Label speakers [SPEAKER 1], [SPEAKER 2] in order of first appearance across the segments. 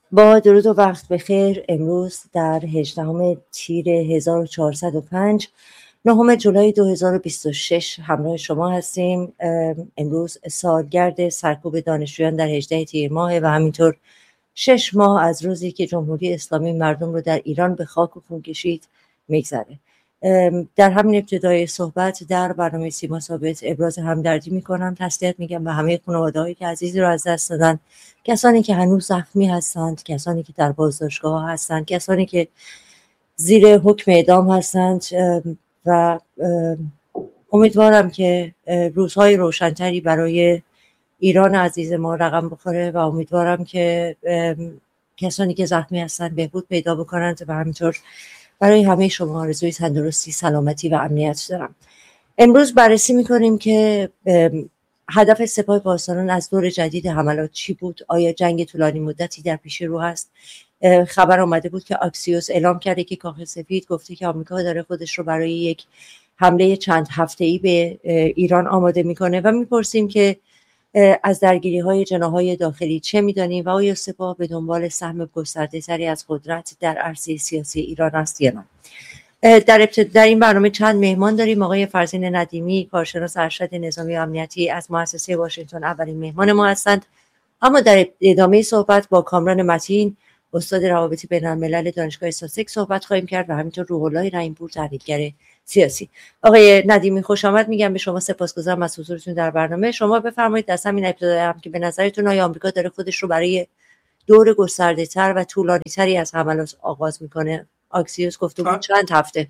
[SPEAKER 1] با درود و وقت بخیر. امروز در 18 تیر 1405 9 جولای 2026 همراه شما هستیم. امروز سالگرد سرکوب دانشجویان در 18 تیر ماه و همینطور 6 ماه از روزی که جمهوری اسلامی مردم رو در ایران به خاک و خون کشید میگذره. در همین ابتدای صحبت در برنامه سیما ثابت ابراز همدردی میکنم، تسلیت میگم به همه خانواده‌هایی که عزیزی رو از دست دادن، کسانی که هنوز زخمی هستند، کسانی که در بازداشتگاه هستند، کسانی که زیر حکم اعدام هستند و امیدوارم که روزهای روشنتری برای ایران عزیز ما رقم بخوره و امیدوارم که کسانی که زخمی هستند بهبود پیدا بکنند و همینطور برای همه شما آرزوی تندرستی، سلامتی و امنیت دارم. امروز بررسی میکنیم که هدف سپاه پاسداران از دور جدید حملات چی بود؟ آیا جنگ طولانی مدتی در پیش رو هست؟ خبر آمده بود که اکسیوس اعلام کرده که کاخ سفید گفته که آمریکا داره خودش رو برای یک حمله چند هفته‌ای به ایران آماده میکنه و میپرسیم که از درگیری‌های جناح‌های داخلی چه می‌دانیم و آیا سپاه به دنبال سهم گسترده‌تری از قدرت در عرصه سیاسی ایران است یا نه؟ در این برنامه چند مهمان داریم. آقای فرزین ندیمی، کارشناس ارشد نظامی و امنیتی از مؤسسه واشنگتن، اولین مهمان ما هستند. اما در ادامه صحبت با کامران متین، استاد روابط بین‌الملل دانشگاه ساسکس صحبت خواهیم کرد و همینطور روح الله رحیم‌پور، تحلیلگر سیاسی. آقای ندیمی خوش آمد میگم به شما، سپاسگزارم از حضورتون در برنامه. شما بفرمایید از همین ابتدا هم که به نظرتون آیا آمریکا داره خودش رو برای دور گسترده‌تر و طولانی‌تری از حملات آغاز میکنه؟ اکسیوس گفته بود چند هفته.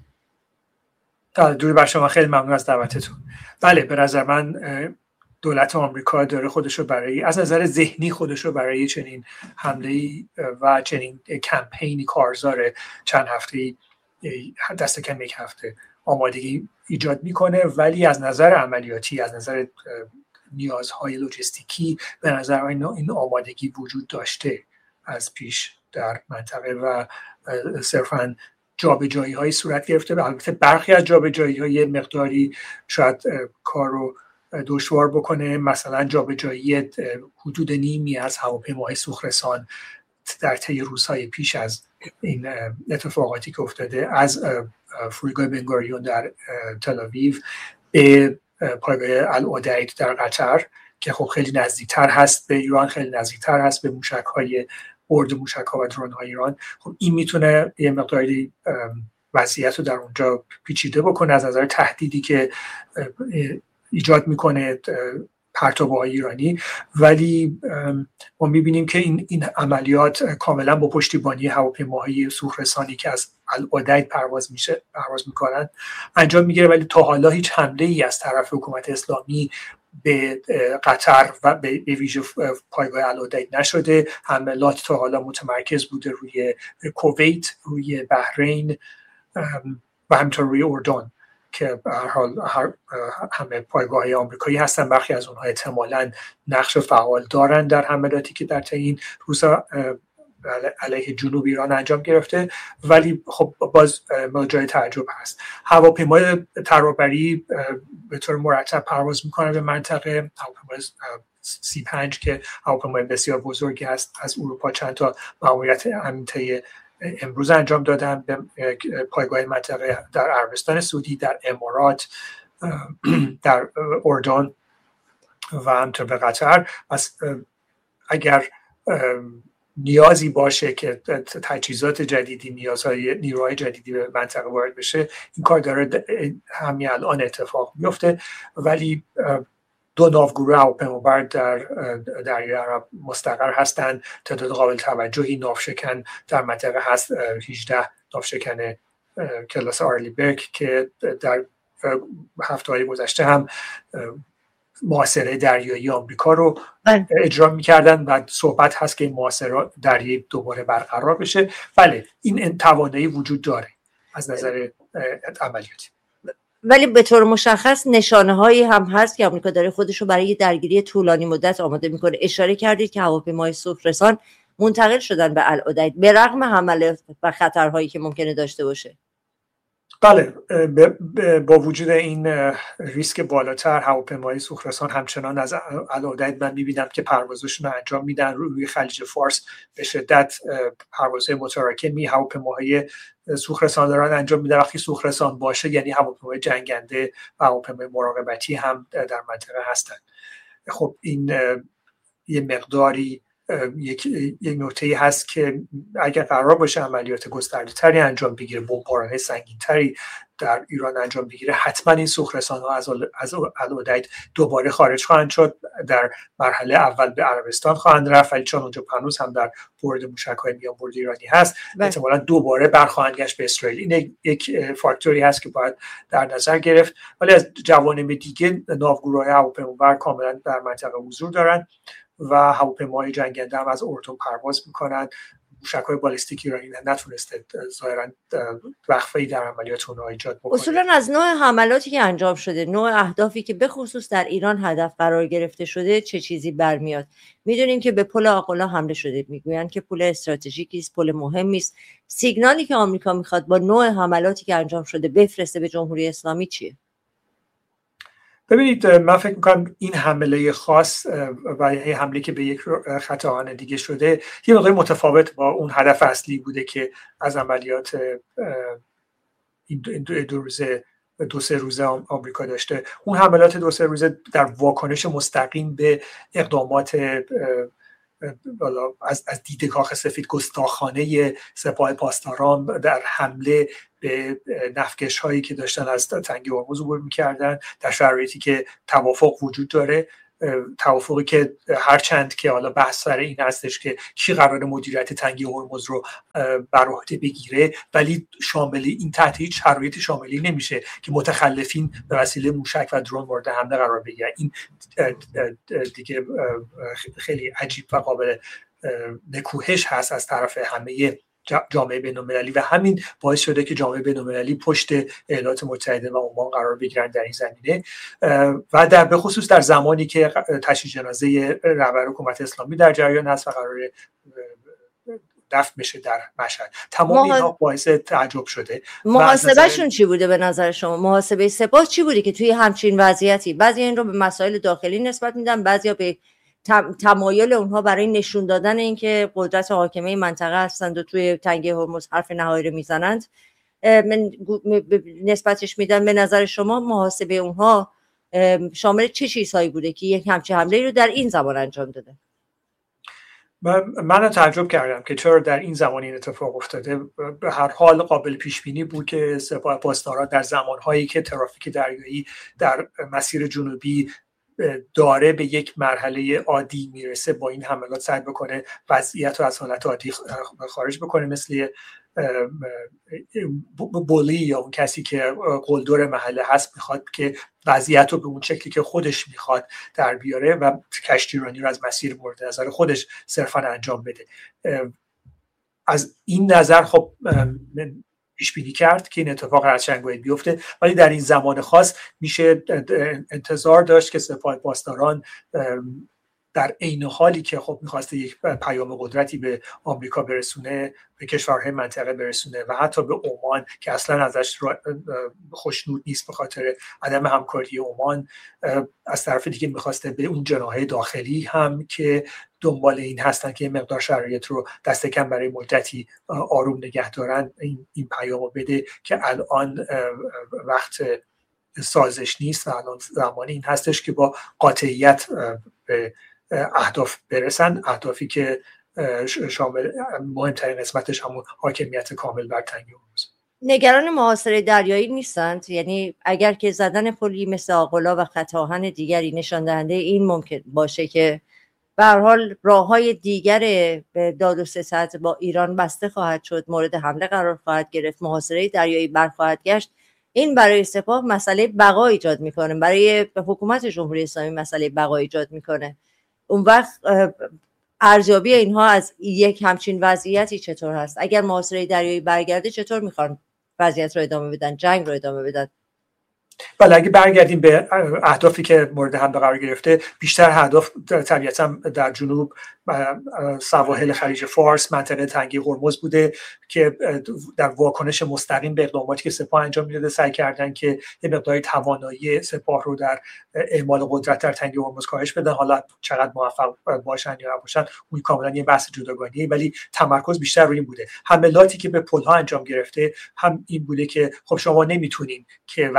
[SPEAKER 2] درود بر شما، خیلی ممنون از دعوتتون. بله، به نظر من دولت آمریکا داره خودش رو برای از نظر ذهنی خودش رو برای چنین حمله‌ای و چنین کمپینی کارزار چند هفته‌ای، دست کم یک هفته آمادگی ایجاد میکنه، ولی از نظر عملیاتی، از نظر نیازهای لوجستیکی به نظر این آمادگی وجود داشته از پیش در منطقه و صرفاً جابجایی‌های صورت گرفته. و البته برخی از جابجایی‌های مقداری شاید کار رو دشوار بکنه، مثلا جابجایی حدود نیمی از هواپیماهای سوخرسان در طی روزهای پیش از این اتفاقاتی که افتاده از فرودگاه بنگوریون در تل آویو به پایگاه العدید در قطر که خب خیلی نزدیکتر هست به ایران، خیلی نزدیکتر هست به موشک‌های برد موشک‌ها و درون‌های ایران. خب این میتونه یه مقداری وضعیت رو در اونجا پیچیده بکنه از نظر تهدیدی که ایجاد میکنه پرتاب‌های ایرانی، ولی ما میبینیم که این عملیات کاملا با پشتیبانی هواپیماهای سوخرسانی که از العدید پرواز میکنن انجام میگیره، ولی تا حالا هیچ حمله‌ای از طرف حکومت اسلامی به قطر و به ویژه پایگاه العدید نشده. حملات تا حالا متمرکز بوده روی کویت، روی بحرین و همینطور روی اردن که به هر حال همه پایگاه‌های آمریکایی هستن. برخی از اونها احتمالاً نقش فعال دارن در حملاتی که در این روزا علیه جنوب ایران انجام گرفته، ولی خب باز جای تعجب هست. هواپیمای ترابری به طور مرتب پرواز میکنن به منطقه. هواپیمای C5 که هواپیمای بسیار بزرگی هست از اروپا چند تا ماموریت امنیتی امروز انجام دادن به پایگاه منطقه در عربستان سعودی، در امارات، در اردن و همینطور به قطر. پس اگر نیازی باشه که تجهیزات جدیدی، نیروهای جدیدی به منطقه وارد بشه، این کار داره همین الان اتفاق میفته. ولی دو ناوگروه هواپیمابر در دریای عرب مستقر هستند. تعداد قابل توجهی ناوشکن در منطقه هست، 18 ناوشکن کلاس آرلی برگ که در هفته‌های گذشته هم محاصره دریایی آمریکا رو اجرا می‌کردن و صحبت هست که این محاصره دریایی دوباره برقرار بشه. بله، این توانایی وجود داره از نظر عملیاتی،
[SPEAKER 1] ولی به طور مشخص نشانه‌هایی هم هست که آمریکا داره خودش رو برای درگیری طولانی مدت آماده می‌کنه. اشاره کردید که هواپیماهای سوخرسان منتقل شدن به العدید به رغم حملات و خطرهایی که ممکنه داشته باشه.
[SPEAKER 2] بله، با وجود این ریسک بالاتر هواپیمای سوخترسان همچنان از العاده من میبینم که پروازشون رو انجام میدن. روی خلیج فارس به شدت پروازهای متراکمی هواپیماهای سوخترسان دارن انجام میدن. وقتی سوخترسان باشه یعنی هواپیمای جنگنده و هواپیمای مراقبتی هم در منطقه هستن. خب این یه مقداری یک نکته هست که اگر قرار باشه عملیات گسترده تری انجام بگیره، بمباران سنگین تری در ایران انجام بگیره، حتما این سوخترسان‌ها از العدید دوباره خارج خواهند شد. در مرحله اول به عربستان خواهند رفت، ولی چون اونجا هنوز هم در برد موشک‌های میان برد ایرانی هست، احتمالاً دوباره برخواهند گشت به اسرائیل. این یک فاکتوری هست که باید در نظر گرفت. ولی از جوانب دیگه ناوگروهای هواپیمابر کاملا در منطقه حضور دارن و هواپیماهای جنگنده هم از اردن پرواز میکنن. موشک‌های بالستیک ایرانی نتونسته ظاهراً وقفه‌ای در عملیات اونها ایجاد بکنه.
[SPEAKER 1] اصولاً از نوع حملاتی که انجام شده، نوع اهدافی که به خصوص در ایران هدف قرار گرفته شده، چه چیزی برمیاد؟ میدونیم که به پل آقلا حمله شده، میگوین که پل استراتژیکی است، پل مهمی است. سیگنالی که آمریکا میخواد با نوع حملاتی که انجام شده بفرسته به جمهوری اسلامی چیه؟
[SPEAKER 2] ببینید، من فکر میکنم این حمله خاص و حمله که به یک خط آهن دیگه شده یه مقدار متفاوت با اون هدف اصلی بوده که از عملیات این دو سه روزه آمریکا داشته. اون حملات 2-3 روزه در واکنش مستقیم به اقدامات از دید کاخ سفید گستاخانه سپاه پاسداران در حمله به نفتکش هایی که داشتن از تنگه هرمز عبور می‌کردن، در شرایطی که توافق وجود داره، توافقی که هرچند که حالا بحث سر این هستش که کی قرار مدیریت تنگه هرمز رو بر عهده بگیره، ولی شاملی این تحت هیچ شرایطی شاملی نمیشه که متخلفین به وسیله موشک و درون مورد حمله قرار بگیرن. این دیگه خیلی عجیب و قابل نکوهش هست از طرف همه جامعه بین‌المللی و همین باعث شده که جامعه بین‌المللی پشت ایالات متحده و عمان قرار بگیرن در این زمینه و در به خصوص در زمانی که تشییع جنازه رهبر حکومت اسلامی در جریان هست و قرار دفن بشه در مشهد. تمام اینا باعث تعجب شده.
[SPEAKER 1] محاسبهشون چی بوده به نظر شما؟ محاسبه سپاه چی بوده که توی همچین وضعیتی بعضی این رو به مسائل داخلی نسبت میدن، بعضیا به تمایل اونها برای نشون دادن اینکه قدرت حاکمه منطقه هستند و توی تنگه هرمز حرف نهایی رو میزنند نسبتش میدن. به نظر شما محاسبه اونها شامل چه چیزهایی بوده که یک همچین حمله رو در این زمان انجام داده؟
[SPEAKER 2] من تعجب کردم که چرا در این زمان این اتفاق افتاده. به هر حال قابل پیش بینی بود که سپاه پاسداران در زمانهایی که ترافیک دریایی در مسیر جنوبی داره به یک مرحله عادی میرسه با این حملات سعی بکنه وضعیت رو از حالت عادی خارج بکنه، مثل بولی یا اون کسی که قلدر محله هست میخواد که وضعیت رو به اون شکلی که خودش میخواد در بیاره و کشتیرانی رو از مسیر مورد نظر خودش صرفا انجام بده. از این نظر خب پیش بینی کرد که این اتفاق هرچند باید بیفته، ولی در این زمان خاص میشه انتظار داشت که سپاه پاسداران در عین حالی که خب میخواسته یک پیام قدرتی به آمریکا برسونه، به کشورهای منطقه برسونه و حتی به عمان که اصلا ازش خوشنود نیست به خاطر عدم همکاری عمان، از طرف دیگه میخواسته به اون جناح داخلی هم که دنبال این هستن که یه مقدار شرایط رو دست کم برای مدتی آروم نگه دارن این پیامو بده که الان وقت سازش نیست و الان زمانی این هستش که با قاطعیت به اهداف برسن، اهدافی که شامل مهمترین قسمتش همون حاکمیت کامل بر تنگه هرمز.
[SPEAKER 1] نگران محاصره دریایی نیستند؟ یعنی اگر که زدن پلی مثل آقلا و خط آهن دیگری نشان دهنده این ممکن باشه که به هر حال راههای دیگر داد و ستد با ایران بسته خواهد شد، مورد حمله قرار خواهد گرفت، محاصره دریایی برخواهد گشت، این برای سپاه مسئله بقا ایجاد میکنه، برای حکومت جمهوری اسلامی مسئله بقا ایجاد میکنه. اون وقت ارزیابی اینها از یک همچین وضعیتی چطور هست؟ اگر محاصره دریایی برگرده چطور میخوان وضعیت رو ادامه بدن، جنگ رو ادامه بدن؟
[SPEAKER 2] ولی اگه برگردیم به اهدافی که مورد حمله قرار گرفته، بیشتر اهداف طبیعتاً در جنوب سواحل خلیج فارس، منطقه تنگه هرمز بوده که در واکنش مستقیم به اقداماتی که سپاه انجام میداده سعی کردن که یه مقداری توانایی سپاه رو در اعمال قدرت در تنگه هرمز کاهش بدن. حالا چقدر موفق باشن یا نباشن اون کاملا یه بحث جداگانیه، ولی تمرکز بیشتر روی این بوده. حملاتی که به پل‌ها انجام گرفته هم این بوده که خب شما نمیتونین که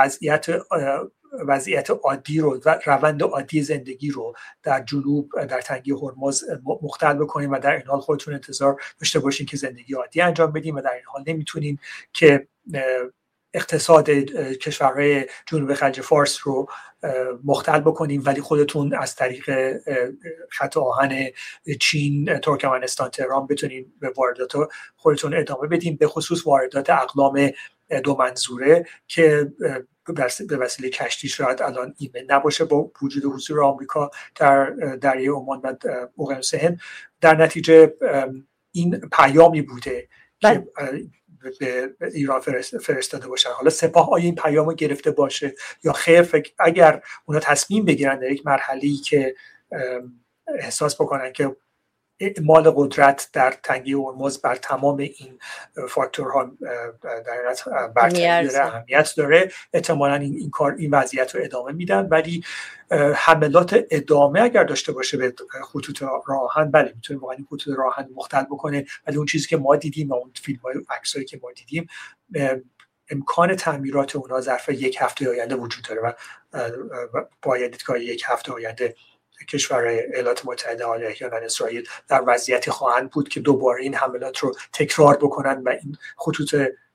[SPEAKER 2] وضعیت عادی رو و روند عادی زندگی رو در جنوب در تنگه هرمز مختل بکنین و در این حال خودتون انتظار داشته باشین که زندگی عادی انجام بدین و در این حال نمیتونین که اقتصاد کشورهای جنوب خلیج فارس رو مختل بکنیم ولی خودتون از طریق خط آهن چین، ترکمنستان، تهران بتونین به واردات خودتون ادامه بدین، به خصوص واردات اقلام دو منظوره که به وسیله کشتی شاید الان ایمن نباشه با وجود حضور آمریکا در دریای عمان و اقیانوس هند. در نتیجه این پیامی بوده که به ایران فرستاده باشن. حالا سپاه آیا این پیامو گرفته باشه یا خیر؟ اگر اونا تصمیم بگیرن در یک مرحله‌ای که احساس بکنن که اعمال قدرت در تنگه هرمز بر تمام این فاکتورها در برتری داره، اهمیت داره، احتمالاً این وضعیت رو ادامه میدن. ولی حملات ادامه اگر داشته باشه به خطوط راه آهن، بله میتونه واقعا خطوط راه آهن مختل بکنه، ولی اون چیزی که ما دیدیم و اون فیلم‌های و عکسایی که ما دیدیم امکان تعمیرات اونها ظرف یک هفته آینده وجود داره و باید دیدگاه یک هفته آینده کشور ایالات متحده آمریکا و اسرائیل در وضعیتی خواهند بود که دوباره این حملات رو تکرار بکنن و این خطوط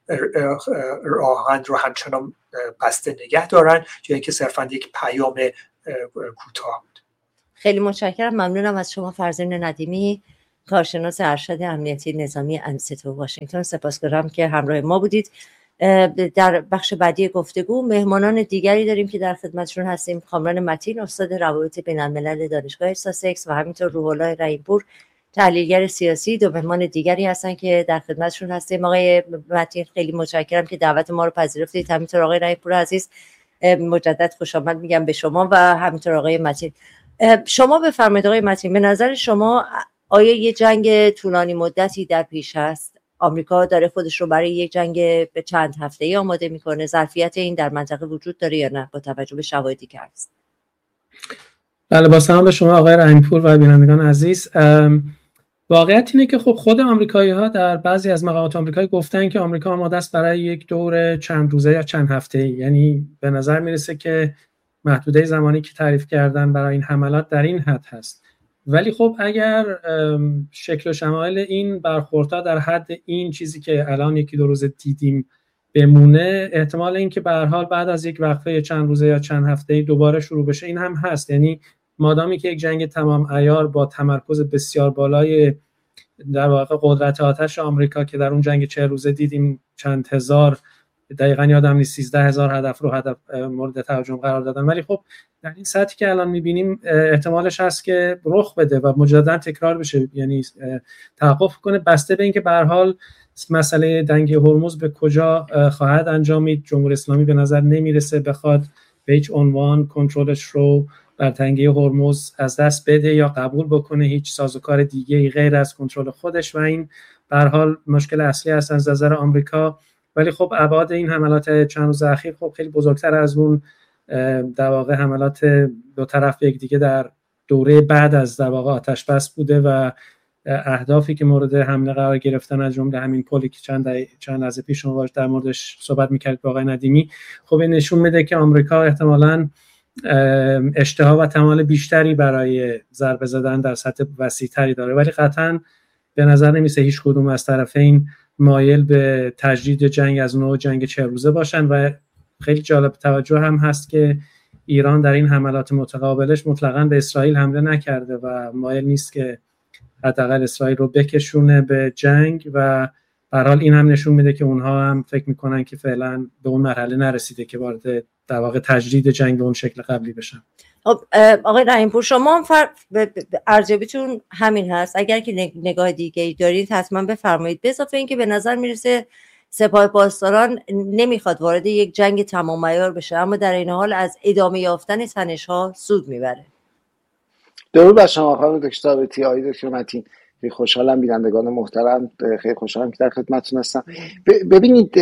[SPEAKER 2] راهن رو همچنان بسته نگه دارن یا اینکه صرفا یک پیام کوتاه بود.
[SPEAKER 1] خیلی متشکرم، ممنونم از شما فرزین ندیمی، کارشناس ارشد امنیتی نظامی انستیتو واشنگتن. سپاسگزارم که همراه ما بودید. در بخش بعدی گفتگو مهمانان دیگری داریم که در خدمتشون هستیم. کامران متین، استاد روابط بین‌الملل دانشگاه ساسکس و همینطور روح الله رحیم‌پور، تحلیلگر سیاسی. دو مهمان دیگری هستن که در خدمتشون هستیم. آقای متین خیلی متشکرم که دعوت ما رو پذیرفتید. همینطور آقای رحیم‌پور عزیز مجدد خوش آمد میگم به شما و همینطور آقای متین. شما بفرمایید آقای متین، به نظر شما آیا یه جنگ طولانی مدتی در پیش است؟ آمریکا داره خودش رو برای یک جنگ به چند هفته‌ای آماده میکنه؟ ظرفیت این در منطقه وجود داره یا نه با توجه به شواهدی که هست؟
[SPEAKER 3] بله، با سلام به شما آقای رحیم‌پور و بینندگان عزیز. واقعیت اینه که خب خود آمریکایی‌ها در بعضی از مقامات آمریکایی گفتن که آمریکا آماده است برای یک دور چند روزه یا چند هفته‌ای. یعنی به نظر میرسه که محدوده زمانی که تعریف کردن برای این حملات در این حد هست. ولی خب اگر شکل و شمایل این برخوردها در حد این چیزی که الان یکی دو روز دیدیم بمونه، احتمال این که به هر حال بعد از یک وقفه چند روزه یا چند هفته‌ای دوباره شروع بشه این هم هست. یعنی مادامی که یک جنگ تمام عیار با تمرکز بسیار بالای در واقع قدرت آتش آمریکا که در اون جنگ 40 روزه دیدیم چند هزار، دقیقاً یادم نیست 13000 هدف رو مورد تهاجم قرار دادن، ولی خب در این سطحی که الان می‌بینیم احتمالش هست که رخ بده و مجددا تکرار بشه، یعنی توقف کنه بسته به اینکه به هر حال مسئله تنگه هرمز به کجا خواهد انجامید. جمهوری اسلامی به نظر نمیرسه بخواد به هیچ عنوان کنترلش رو بر تنگه هرمز از دست بده یا قبول بکنه هیچ سازوکار دیگه‌ای غیر از کنترل خودش و این به هر حال مشکل اصلی است از نظر آمریکا. ولی خب ابعاد این حملات چند روز اخیر خب خیلی بزرگتر از اون در واقع حملات دو طرف یکدیگه در دوره بعد از در واقع آتش بس بوده و اهدافی که مورد حمله قرار گرفتن از جمله همین پلی که چند لحظه پیش شما در موردش صحبت می‌کردید با آقای ندیمی، خب این نشون میده که آمریکا احتمالاً اشتها و تمایل بیشتری برای ضربه زدن در سطح وسیع‌تری داره، ولی قطعاً به نظر نمیسه هیچ کدوم از طرفین مایل به تجدید جنگ از نوع جنگ 40 روزه باشن. و خیلی جالب توجه هم هست که ایران در این حملات متقابلش مطلقاً به اسرائیل حمله نکرده و مایل نیست که حداقل اسرائیل رو بکشونه به جنگ و به هر حال این هم نشون میده که اونها هم فکر میکنن که فعلا به اون مرحله نرسیده که وارد در واقع تجدید جنگ به اون شکل قبلی بشن.
[SPEAKER 1] آقای رحیم‌پور، شما هم ارجبیتون همین هست؟ اگر که نگاه دیگه‌ای دارید حتما بفرمایید. به اضافه اینکه به نظر میرسه سپاه پاسداران نمیخواد وارد یک جنگ تمام عیار بشه، اما در این حال از ادامه یافتن تنش‌ها سود میبره.
[SPEAKER 4] درود بر شما خانم دکتر ثابتی، آقای دکتر متین. خیلی خوشحالم بینندگان محترم، خیلی خوشحالم که در خدمتتون هستم. ببینید،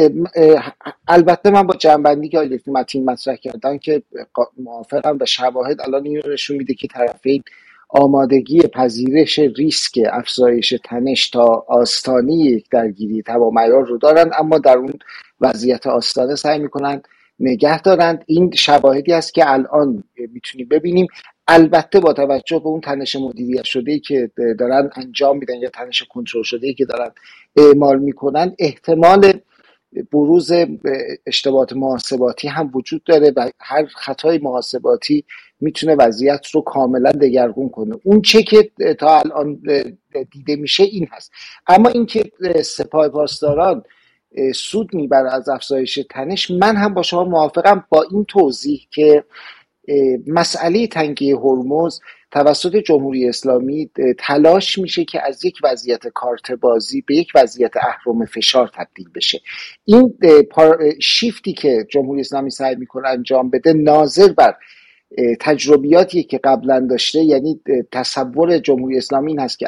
[SPEAKER 4] البته من با جنبندی که آقای دکتر متین مطرح کردن که موافقم و شواهد الان این رو نشون میده که طرفین آمادگی پذیرش ریسک افزایش تنش تا آستانه یک درگیری تمام عیار رو دارن، اما در اون وضعیت آستانه سعی میکنن نگه دارند. این شواهدی است که الان میتونیم ببینیم. البته با توجه به اون تنش مدیریت شده‌ای که دارن انجام میدن یا تنش کنترل شده‌ای که دارن اعمال میکنن، احتمال بروز اشتباهات محاسباتی هم وجود داره و هر خطای محاسباتی میتونه وضعیت رو کاملا دگرگون کنه. اون چه که تا الان دیده میشه این هست. اما اینکه سپاه پاسداران سود میبره از افزایش تنش، من هم با شما موافقم، با این توضیح که مسئله تنگی هرمز توسط جمهوری اسلامی تلاش میشه که از یک وضعیت کارت بازی به یک وضعیت اهرم فشار تبدیل بشه. این شیفتی که جمهوری اسلامی سعی میکنه انجام بده ناظر بر تجربیاتی که قبلا داشته، یعنی تصور جمهوری اسلامی این هست که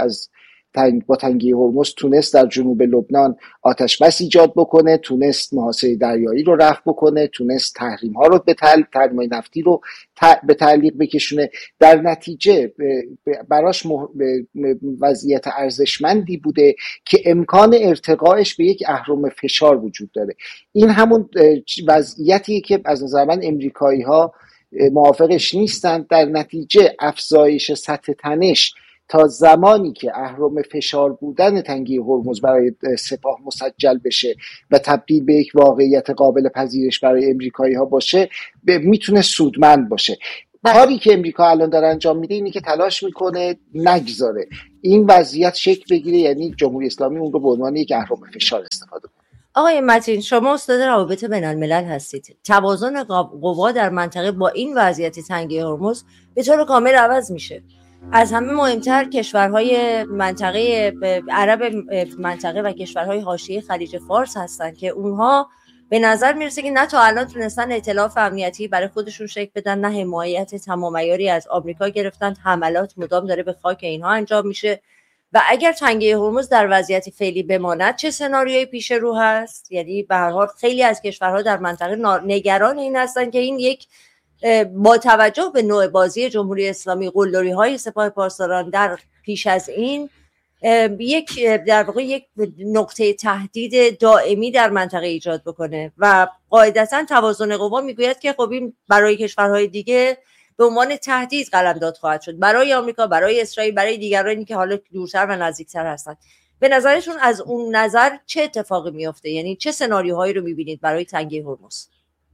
[SPEAKER 4] با تنگی هرمز تونست در جنوب لبنان آتش بس ایجاد بکنه، تونست محاصره دریایی رو رفع بکنه، تونست تحریم ها رو تحریم نفتی رو به تعلیق بکشونه. در نتیجه براش وضعیت ارزشمندی بوده که امکان ارتقایش به یک اهرم فشار وجود داره. این همون وضعیتیه که از نظر من امریکایی ها موافقش نیستند. در نتیجه افزایش سطح تنش تا زمانی که اهرم فشار بودن تنگی هرمز برای سپاه مسجل بشه و تبدیل به یک واقعیت قابل پذیرش برای امریکایی ها باشه، میتونه سودمند باشه. کاری که امریکا الان داره انجام میده اینه که تلاش میکنه نگذاره این وضعیت شکل بگیره، یعنی جمهوری اسلامی اون رو به عنوان یک اهرم فشار استفاده کنه.
[SPEAKER 1] آقای متین، شما استاد روابط بین الملل هستید. توازن قوا در منطقه با این وضعیت تنگی هرمز به طور کامل عوض میشه. از همه مهمتر کشورهای منطقه عرب منطقه و کشورهای حاشیه خلیج فارس هستند که اونها به نظر میرسه که نه تا الان تونستن ائتلاف امنیتی برای خودشون شکل بدن، نه حمایت تمام عیاری از آمریکا گرفتن. حملات مدام داره به خاک اینها انجام میشه و اگر تنگی هرمز در وضعیت فعلی بماند چه سناریویی پیش رو هست؟ یعنی به هر حال خیلی از کشورها در منطقه نگران این هستن که این یک با توجه به نوع بازی جمهوری اسلامی قلدری‌های سپاه پاسداران در پیش از این یک در واقع یک نقطه تهدید دائمی در منطقه ایجاد بکنه و قاعدتاً توازن قوا میگوید که خب این برای کشورهای دیگه به عنوان تهدید قلمداد خواهد شد، برای آمریکا، برای اسرائیل، برای دیگرانی که حالا دورتر و نزدیکتر هستند. به نظرشون از اون نظر چه اتفاقی میفته؟ یعنی چه سناریوهایی رو میبینید برای تنگی هرمز؟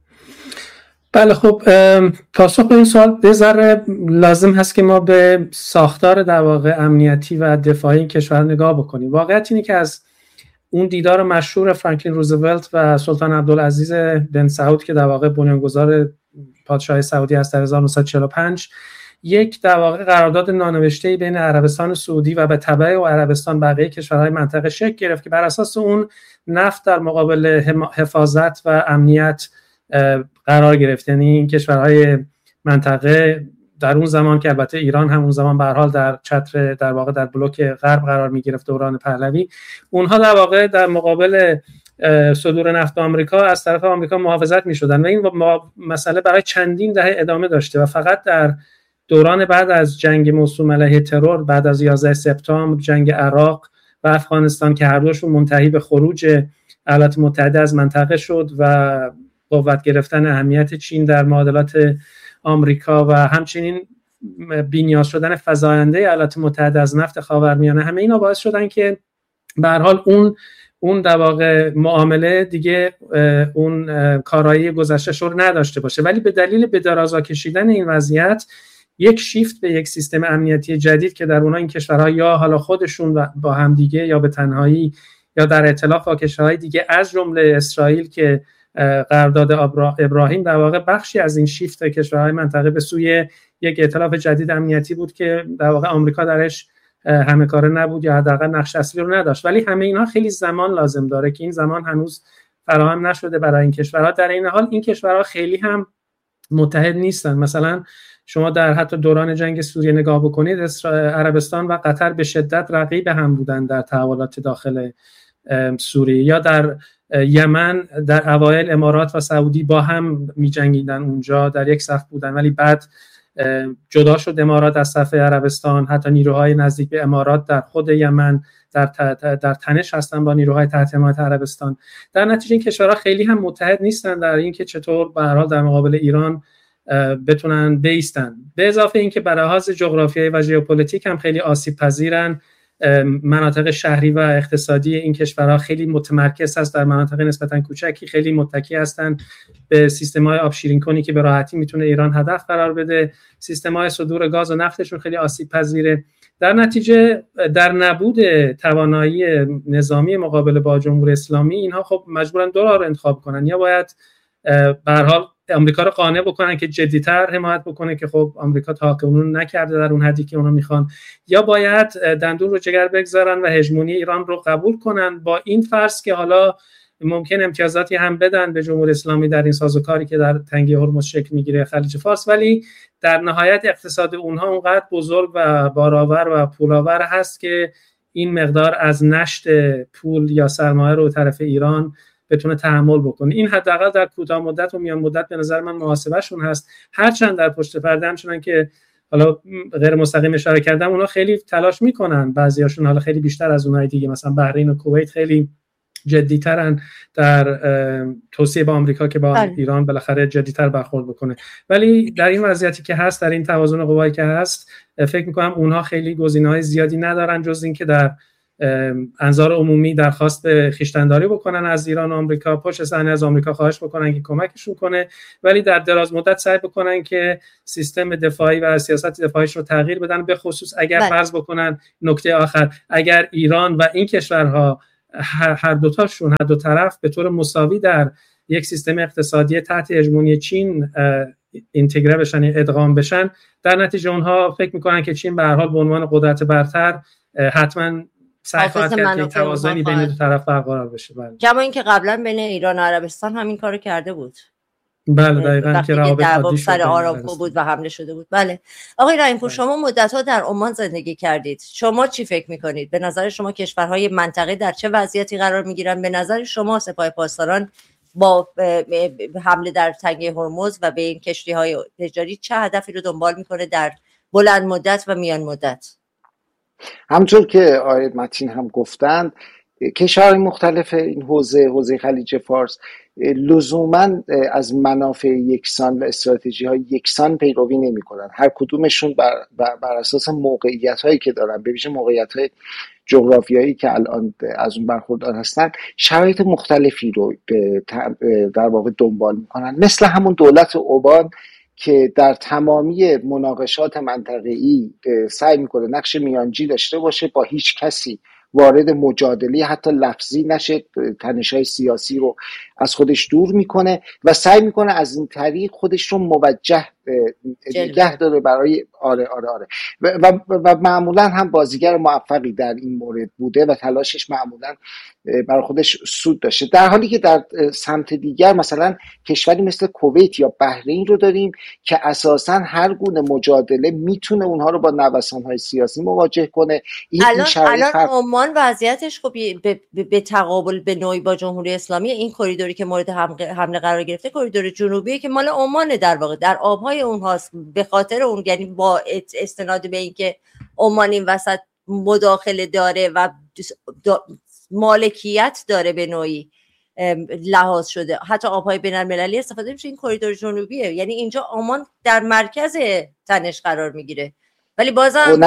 [SPEAKER 3] بله، خب پاسخ به این سوال به ذره لازم هست که ما به ساختار در واقع امنیتی و دفاعی این کشور نگاه بکنیم. واقعیت اینه که از اون دیدار مشهور فرانکلین روزولت و سلطان عبدالعزیز بن سعود که در واقع بنیانگذار پادشاه سعودی است در 1945، یک در واقع قرارداد نانوشته‌ای بین عربستان سعودی و به تبع و عربستان بقیه کشورهای منطقه شکل گرفت که بر اساس اون نفت در مقابل حفاظت و امنیت قرار گرفت. یعنی این کشورهای منطقه در اون زمان که البته ایران هم اون زمان به هر حال در چتر در واقع در بلوک غرب قرار می‌گرفت دوران پهلوی، اونها در واقع در مقابل صدور نفت آمریکا از طرف آمریکا محافظت می‌شدن و این مسئله برای چندین دهه ادامه داشته و فقط در دوران بعد از جنگ موسوم علیه ترور، بعد از 11 سپتامبر، جنگ عراق و افغانستان که هر دوشون منتهی به خروج ایالات متحده از منطقه شد و قوت گرفتن اهمیت چین در معادلات آمریکا و همچنین بی‌نیاز شدن فزاینده ایالات متحده از نفت خاورمیانه، همه اینا باعث شدن که به هر حال اون در واقع معامله دیگه اون کارایی گذشته شور نداشته باشه. ولی به دلیل به درازا کشیدن این وضعیت یک شیفت به یک سیستم امنیتی جدید که در اونها این کشورها یا حالا خودشون با هم دیگه یا به تنهایی یا در ائتلاف با کشورهای دیگه از جمله اسرائیل که قرارداد ابراهیم در واقع بخشی از این شیفت کشورهای منطقه به سوی یک ائتلاف جدید امنیتی بود که در واقع آمریکا درش همه کاره نبود یا حداقل نقش اصلی رو نداشت. ولی همه اینها خیلی زمان لازم داره که این زمان هنوز فراهم نشده برای این کشورها. در این حال این کشورها خیلی هم متحد نیستن. مثلا شما در حتی دوران جنگ سوریه نگاه بکنید، عربستان و قطر به شدت رقیب هم بودن در تحولات داخل سوریه، یا در یمن در اوایل امارات و سعودی با هم می-جنگیدن، اونجا در یک صف بودن، ولی بعد جدا شد امارات از صف عربستان. حتی نیروهای نزدیک به امارات در خود یمن در تنش هستن با نیروهای تحت حمایت عربستان. در نتیجه این کشورها خیلی هم متحد نیستن در اینکه چطور به هر حال در مقابل ایران بتونن بایستن. به اضافه اینکه به لحاظ جغرافیایی و ژئوپلیتیک هم خیلی آسیب پذیرن. مناطق شهری و اقتصادی این کشورها خیلی متمرکز هست در مناطق نسبتاً کوچکی، خیلی متکی هستن به سیستم‌های آب شیرین کنی که به راحتی میتونه ایران هدف قرار بده. سیستم‌های صدور گاز و نفتشون خیلی آسیب پذیره. در نتیجه در نبود توانایی نظامی مقابله با جمهوری اسلامی، اینها خب مجبورن دو راه رو انتخاب کنن. یا باید به هر حال آمریکا رو قانع بکنن که جدی‌تر حمایت بکنه که خب آمریکا تا قانون نکرده در اون حدی که اونا میخوان، یا باید دندون رو جگر بگذارن و هژمونی ایران رو قبول کنن، با این فرض که حالا ممکن امتیازاتی هم بدن به جمهوری اسلامی در این سازوکاری که در تنگه هرمز شکل میگیره خلیج فارس، ولی در نهایت اقتصاد اونها اونقدر بزرگ و بارآور و پولآور هست که این مقدار از نشت پول یا سرمایه رو طرف ایران بتونه تحمل بکنه. این حداقل در کوتاه مدت و میان مدت به نظر من محاسبهشون هست. هرچند در پشت پرده همچنان که حالا غیر مستقیم اشاره کردم، اونا خیلی تلاش میکنن، بعضیاشون حالا خیلی بیشتر از اونهای دیگه، مثلا بحرین و کویت خیلی جدی‌ترن در توصیه با آمریکا که با ایران بالاخره جدی‌تر برخورد بکنه. ولی در این وضعیتی که هست، در این توازن قوایی که هست، فکر میکنم اونها خیلی گزینه‌های زیادی ندارن جز این که در انظار عمومی درخواست به خویشتن‌داری بکنن از ایران و آمریکا، پشت صحنه از آمریکا خواهش بکنن که کمکشون کنه، ولی در دراز مدت سعی بکنن که سیستم دفاعی و سیاست دفاعیش رو تغییر بدن، به خصوص اگر فرض بکنن، نکته آخر، اگر ایران و این کشورها هر دوتاشون، هر دو طرف به طور مساوی در یک سیستم اقتصادی تحت هژمونی چین اینتگره بشن، ادغام بشن، در نتیجه اونها فکر میکنن که چین به هر حال به عنوان قدرت برتر حتما سعی خواهد کرد که توازنی بین دو طرف برقرار بشه. بله.
[SPEAKER 1] کما اینکه قبلا بین ایران و عربستان همین کارو کرده بود.
[SPEAKER 3] بله دقیقاً که روابط عادی شد
[SPEAKER 1] سر آرامکو بود و حمله شده بود. بله. آقای رحیم‌پور، شما مدت‌ها در عمان زندگی کردید. شما چی فکر می‌کنید؟ به نظر شما کشورهای منطقه در چه وضعیتی قرار می‌گیرن؟ به نظر شما سپاه پاسداران با حمله در تنگه هرمز و به این کشتی‌های تجاری چه هدفی رو دنبال می‌کنه در بلند مدت و میان مدت؟
[SPEAKER 4] همونطور که آقای متین هم گفتند، کشورهای مختلف این حوزه خلیج فارس لزوما از منافع یکسان و استراتژی‌های یکسان پیروی نمی‌کنند. هر کدومشون بر اساس موقعیت‌هایی که دارن، به ویژه موقعیت‌های جغرافیایی که الان از اون برخوردار هستن، شرایط مختلفی رو در واقع دنبال می‌کنن. مثل همون دولت عمان که در تمامی مناقشات منطقه‌ای سعی میکنه نقش میانجی داشته باشه، با هیچ کسی وارد مجادله حتی لفظی نشه، تنش‌های سیاسی رو از خودش دور میکنه و سعی میکنه از این طریق خودش رو موجه نگه داره برای آره و معمولا هم بازیگر موفقی در این مورد بوده و تلاشش معمولا برای خودش سود داشته. در حالی که در سمت دیگر مثلا کشوری مثل کویت یا بحرین رو داریم که اساساً هر گونه مجادله میتونه اونها رو با نوسان‌های سیاسی مواجه کنه.
[SPEAKER 1] الان عمان وضعیتش خب به تقابل به نوعی با جمهوری اسلامی، این کریدوری که مورد حمله قرار گرفته کریدور جنوبی که مال عمان در واقع در آبهای اونهاست، به خاطر اون، یعنی با استناد به اینکه عمان این وسط مداخله داره و مالکیت داره به نوعی لحاظ شده، حتی آبهای بین‌المللی استفاده میشه این کریدور جنوبیه، یعنی اینجا عمان در مرکز تنش قرار میگیره. ولی بازم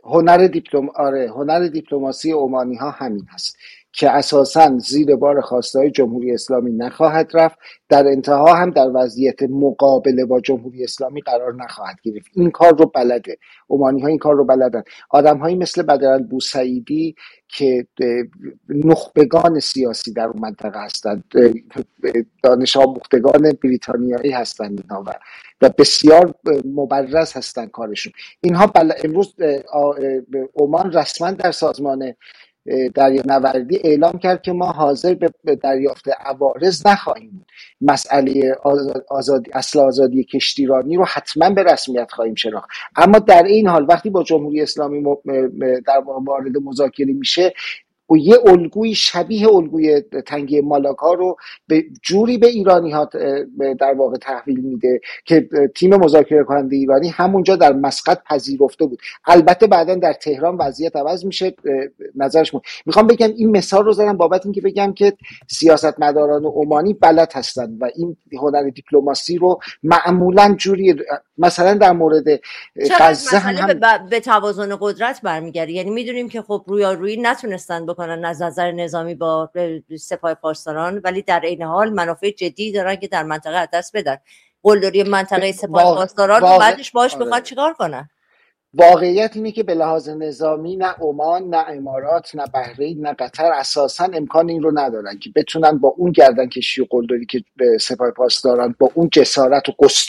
[SPEAKER 4] هنر دیپلماسی عمانی ها همین هست که اساساً زیر بار خواستهای جمهوری اسلامی نخواهد رفت، در انتها هم در وضعیت مقابله با جمهوری اسلامی قرار نخواهد گرفت. این کار رو بلده عمانی ها، این کار رو بلدن. آدم هایی مثل بدرالبوسعیدی که نخبگان سیاسی در اون منطقه هستند، دانش آموختگان بریتانیایی هستند اینها و بسیار مبرز هستند کارشون. اینها امروز عمان رسما در سازمان دریانوردی اعلام کرد که ما حاضر به دریافت عوارض نخواهیم بود. مسئله اصل آزادی کشتیرانی رو حتما به رسمیت خواهیم شناخت. اما در این حال وقتی با جمهوری اسلامی در وارد مذاکره میشه و یه الگوی شبیه الگوی تنگه مالاکا رو به جوری به ایرانی ها در واقع تحویل میده که تیم مذاکره کننده ایرانی همونجا در مسقط پذیرفته بود. البته بعدا در تهران وضعیت عوض میشه، نظرش میخوام بگم این مثال رو زدم بابت اینکه بگم که سیاستمداران عمانی بلد هستن و این هنر دیپلماسی رو معمولا جوری مثلا در مورد غزه هم
[SPEAKER 1] به توازن قدرت برمیگرده. یعنی میدونیم که خب رویارویی نتونستن بکنن از نظر نظامی با سپاه پاسداران، ولی در این حال منافع جدی دارن که در منطقه از دست بدن. قلدری منطقه سپاه پاسداران و بعدش باش بخواد چیکار کنن؟
[SPEAKER 4] واقعیت اینه که به لحاظ نظامی نه عمان، نه امارات، نه بحرین، نه قطر اساساً امکان این رو ندارن که بتونن با اون گردنکشی و قلدری که به سپاه پاسداران با اون جسارت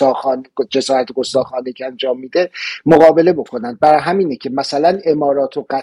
[SPEAKER 4] گستاخانه که انجام میده مقابله بکنن. برای همینه که مثلا امارات و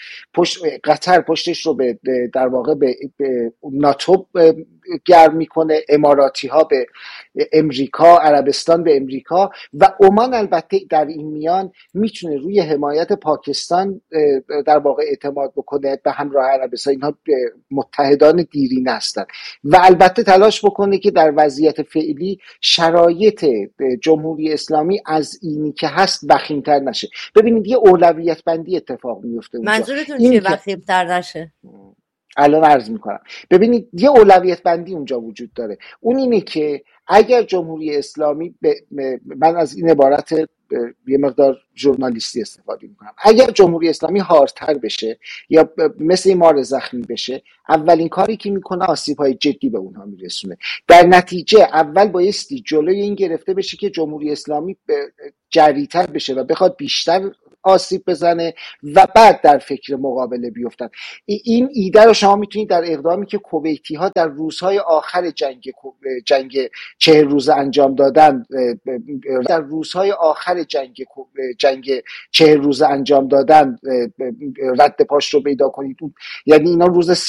[SPEAKER 4] قطر پشتش رو در واقع به ناتو گرم میکنه، اماراتی ها به امریکا، عربستان به امریکا و عمان البته در این میان میتونه روی حمایت پاکستان در واقع اعتماد بکنه به همراه عربستان. اینها متحدان دیرینه هستن و البته تلاش بکنه که در وضعیت فعلی شرایط جمهوری اسلامی از اینی که هست وخیم‌تر نشه. ببینید یه اولویت بندی اتفاق میفته اونجا.
[SPEAKER 1] منظورتون چیه وخیم‌تر نشه؟
[SPEAKER 4] الان عرض میکنم. ببینید یه اولویت بندی اونجا وجود داره. اون اینه که اگر جمهوری اسلامی من از این عبارت یه مقدار ژورنالیستی استفاده میکنم، اگر جمهوری اسلامی هارتر بشه یا مثل مار زخمی بشه، اولین کاری که میکنه آسیب‌های جدی به اونها میرسونه. در نتیجه اول بایستی جلوی این گرفته بشه که جمهوری اسلامی جری‌تر بشه و بخواد بیشتر آسیب بزنه و بعد در فکر مقابله بیفتن. این ایده رو شما میتونید در اقدامی که کویتی ها در روزهای آخر جنگ 40 روزه انجام دادن، در روزهای آخر جنگ 40 روزه انجام دادن رد پاش رو پیدا کنید. یعنی اینا روز